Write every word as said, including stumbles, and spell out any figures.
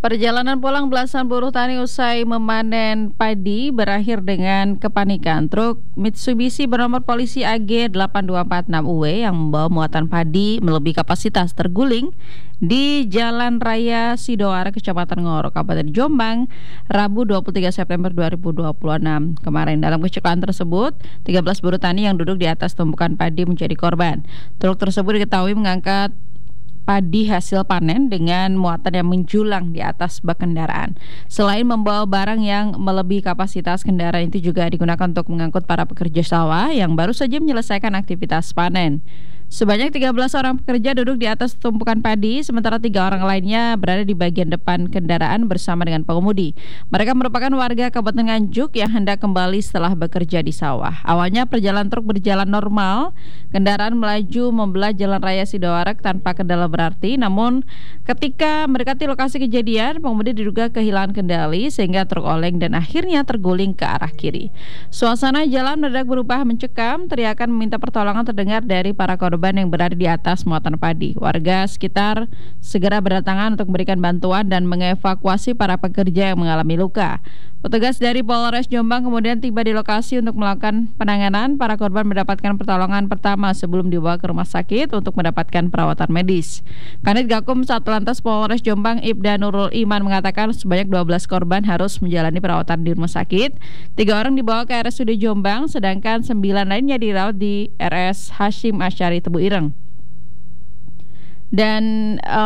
Perjalanan pulang belasan buruh tani usai memanen padi berakhir dengan kepanikan. Truk Mitsubishi bernomor polisi A G delapan dua empat enam U W yang membawa muatan padi melebihi kapasitas terguling di Jalan Raya Sidoarjo, Kecamatan Ngoro, Kabupaten Jombang, Rabu dua puluh tiga September dua ribu dua puluh enam kemarin. Dalam kecelakaan tersebut, tiga belas buruh tani yang duduk di atas tumpukan padi menjadi korban. Truk tersebut diketahui mengangkat padi hasil panen dengan muatan yang menjulang di atas bak kendaraan. Selain membawa barang yang melebihi kapasitas, kendaraan itu juga digunakan untuk mengangkut para pekerja sawah yang baru saja menyelesaikan aktivitas panen. Sebanyak tiga belas orang pekerja duduk di atas tumpukan padi, sementara tiga orang lainnya berada di bagian depan kendaraan bersama dengan pengemudi. Mereka merupakan warga Kabupaten Nganjuk yang hendak kembali setelah bekerja di sawah. Awalnya perjalanan truk berjalan normal, kendaraan melaju membelah Jalan Raya Sidoarjo tanpa kendala berarti. Namun ketika mendekati lokasi kejadian, pengemudi diduga kehilangan kendali sehingga truk oleng dan akhirnya terguling ke arah kiri. Suasana jalan mendadak berubah mencekam, teriakan meminta pertolongan terdengar dari para korban yang berada di atas muatan padi. Warga sekitar segera berdatangan untuk memberikan bantuan dan mengevakuasi para pekerja yang mengalami luka. Petugas dari Polres Jombang kemudian tiba di lokasi untuk melakukan penanganan. Para korban mendapatkan pertolongan pertama sebelum dibawa ke rumah sakit untuk mendapatkan perawatan medis. Kanit Gakum Satlantas Polres Jombang Ibda Nurul Iman mengatakan sebanyak dua belas korban harus menjalani perawatan di rumah sakit. Tiga orang dibawa ke R S U D Jombang, sedangkan sembilan lainnya dirawat di R S Hashim Asyari Tebu Ireng. Dan uh,